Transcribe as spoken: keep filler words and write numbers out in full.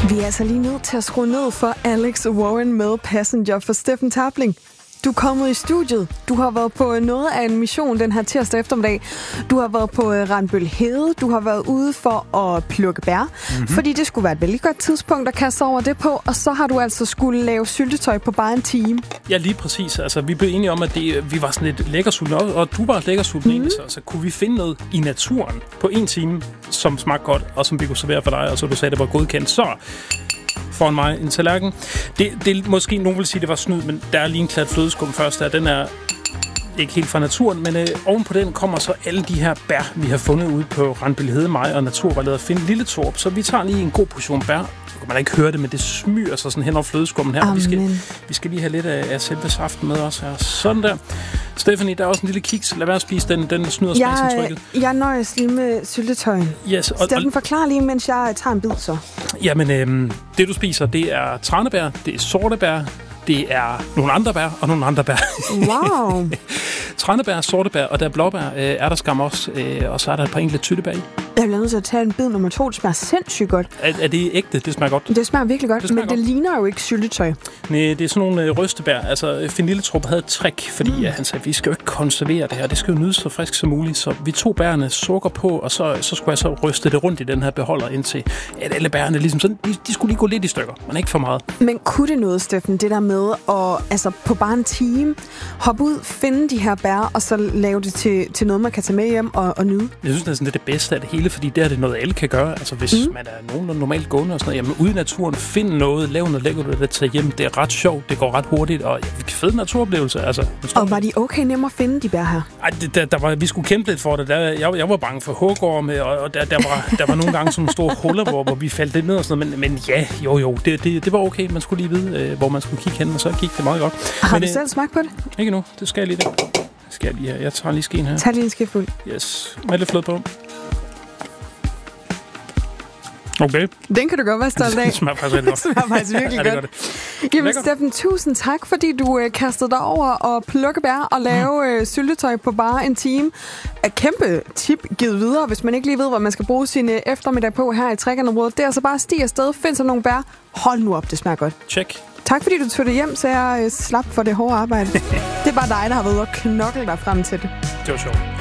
Vi er altså lige nødt til at skrue ned for Alex Warren med Passenger for Steffen Tabling. Du er kommet i studiet. Du har været på noget af en mission den her tirsdag eftermiddag. Du har været på Randbøl Hede. Du har været ude for at plukke bær. Mm-hmm. Fordi det skulle være et vældig godt tidspunkt at kaste over det på. Og så har du altså skulle lave syltetøj på bare en time. Ja, lige præcis. Altså, vi blev enige om, at det, vi var sådan lidt lækkersultne. Og du var lækkersultne mm-hmm. egentlig. Så, så kunne vi finde noget i naturen på en time, som smagte godt, og som vi kunne servere for dig. Og så du sagde, det var godkendt. Så foran mig en tallerken. Det, det måske nogen vil sige, det var snyd, men der er lige en klat flødeskum først der. Den er ikke helt fra naturen, men øh, oven på den kommer så alle de her bær, vi har fundet ude på Randbøl Hede, mig og Naturvejleder Finde Lille Torp. Så vi tager lige en god portion bær. Man kan ikke høre det, men det smyger sig sådan hen over flødeskummen her. Vi skal, vi skal lige have lidt af, af selve saften med os her. Sådan der. Stephanie, der er også en lille kiks. Lad være at spise den. Den snyder smagsindtrykket. Jeg, jeg nøjes lige med syltetøjen. Yes, og, Steffen, forklar lige, mens jeg tager en bid så. Jamen, øhm, det du spiser, det er tranebær, det er sortebær, det er nogle andre bær og nogle andre bær. Wow. Tranebær, sortebær, og der er blåbær, øh, er der skam også, øh, og så er der et par enkelte tyttebær i. Jeg bliver nødt til at tage en bid nummer to. Det smager sindssygt godt. Er, er det ægte? Det smager godt. Det smager virkelig godt, det smager men godt. Det ligner jo ikke syltetøj. Nej, det er sådan nogle øh, rystebær. Altså, Finde Lille Torp havde et trick, fordi mm. ja, han sagde, vi skal jo ikke konservere det her. Det skal jo nydes så frisk som muligt. Så vi tog bærene, sukker på, og så, så skulle jeg så ryste det rundt i den her beholder, indtil at alle bærene ligesom sådan, de, de skulle lige gå lidt i stykker, men ikke for meget. Men kunne det noget, Steffen, det der med at altså, på bare en time hoppe ud, finde de her bær, og så lave det til, til noget, man kan tage med hjem og, og nyde? Jeg synes, det er, sådan, det er det bedste af det hele, fordi det er det noget, alle kan gøre. Altså, hvis mm. man er nogenlunde normalt gående og sådan noget, jamen ude i naturen, find noget, lav noget lækkert, det tage hjem. Det er ret sjovt, det går ret hurtigt, og ja, fed naturoplevelse. Altså, og var de okay nemme at finde, de bær her? Ej, det, der, der var, vi skulle kæmpe lidt for det. Der, jeg, jeg var bange for hugorme, og, og der, der, var, der var nogle gange sådan store huller, hvor, hvor vi faldt lidt ned og sådan noget. Men, men ja, jo jo, det, det, det var okay. Man skulle lige vide, øh, hvor man skulle kigge hen, og så gik det meget godt. Har men, du selv smagt på det? Ikke nu. Det skal jeg lige det. Det skal jeg lige her. Jeg tager lige skeen her. Tag lige en skefuld. Yes. Med lidt fløde på. Okay. Den kan du godt være stolt af. Det smager faktisk rigtig godt. Det smager faktisk virkelig ja, godt. godt. Jamen, Steffen, tusind tak, fordi du øh, kastede dig over og plukke bær og lave øh, syltetøj på bare en time. Et kæmpe tip givet videre, hvis man ikke lige ved, hvad man skal bruge sin øh, eftermiddag på her i Trækkerområdet. Det er altså bare stige afsted, find sig nogle bær. Hold nu op, det smager godt. Check. Tak fordi du tog det hjem, så jeg øh, slap for det hårde arbejde. Det er bare dig, der har været og knokle dig frem til det. Det var sjovt.